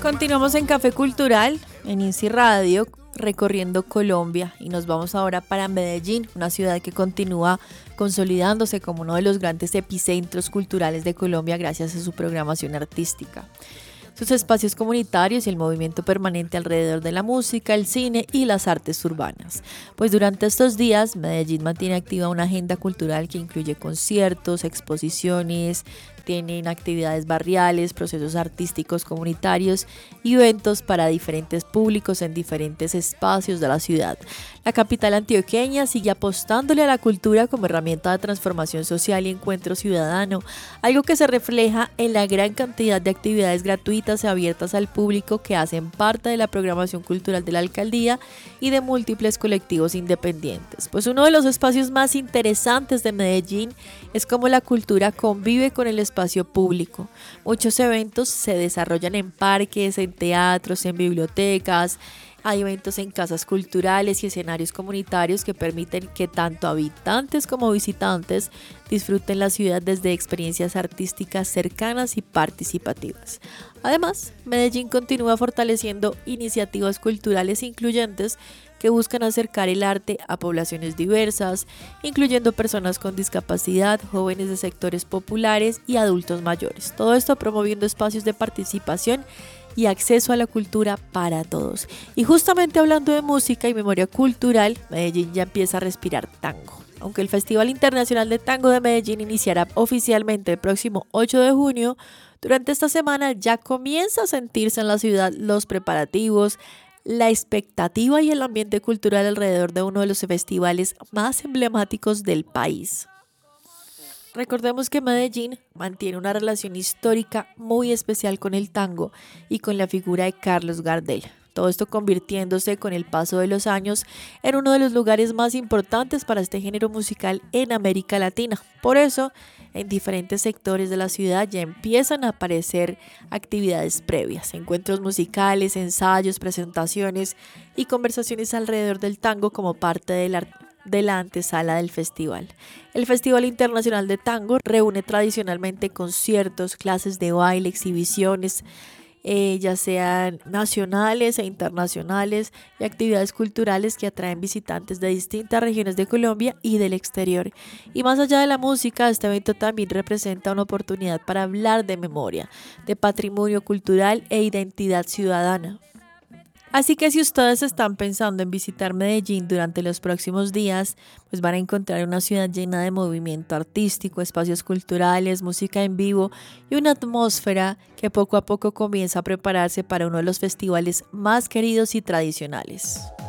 Continuamos en Café Cultural, en INSI Radio, recorriendo Colombia y nos vamos ahora para Medellín, una ciudad que continúa consolidándose como uno de los grandes epicentros culturales de Colombia gracias a su programación artística. Sus espacios comunitarios y el movimiento permanente alrededor de la música, el cine y las artes urbanas. Pues durante estos días, Medellín mantiene activa una agenda cultural que incluye conciertos, exposiciones, tienen actividades barriales, procesos artísticos comunitarios y eventos para diferentes públicos en diferentes espacios de la ciudad. La capital antioqueña sigue apostándole a la cultura como herramienta de transformación social y encuentro ciudadano, algo que se refleja en la gran cantidad de actividades gratuitas y abiertas al público que hacen parte de la programación cultural de la alcaldía y de múltiples colectivos independientes. Pues uno de los espacios más interesantes de Medellín es cómo la cultura convive con el espacio público. Muchos eventos se desarrollan en parques, en teatros, en bibliotecas. Hay eventos en casas culturales y escenarios comunitarios que permiten que tanto habitantes como visitantes disfruten la ciudad desde experiencias artísticas cercanas y participativas. Además, Medellín continúa fortaleciendo iniciativas culturales incluyentes que buscan acercar el arte a poblaciones diversas, incluyendo personas con discapacidad, jóvenes de sectores populares y adultos mayores. Todo esto promoviendo espacios de participación y acceso a la cultura para todos. Y justamente hablando de música y memoria cultural, Medellín ya empieza a respirar tango. Aunque el Festival Internacional de Tango de Medellín iniciará oficialmente el próximo 8 de junio, durante esta semana ya comienza a sentirse en la ciudad los preparativos, la expectativa y el ambiente cultural alrededor de uno de los festivales más emblemáticos del país. Recordemos que Medellín mantiene una relación histórica muy especial con el tango y con la figura de Carlos Gardel. Todo esto convirtiéndose con el paso de los años en uno de los lugares más importantes para este género musical en América Latina. Por eso, en diferentes sectores de la ciudad ya empiezan a aparecer actividades previas, encuentros musicales, ensayos, presentaciones y conversaciones alrededor del tango como parte de la antesala del festival. El Festival Internacional de Tango reúne tradicionalmente conciertos, clases de baile, exhibiciones, ya sean nacionales e internacionales y actividades culturales que atraen visitantes de distintas regiones de Colombia y del exterior. Y más allá de la música, este evento también representa una oportunidad para hablar de memoria, de patrimonio cultural e identidad ciudadana. Así que si ustedes están pensando en visitar Medellín durante los próximos días, pues van a encontrar una ciudad llena de movimiento artístico, espacios culturales, música en vivo y una atmósfera que poco a poco comienza a prepararse para uno de los festivales más queridos y tradicionales.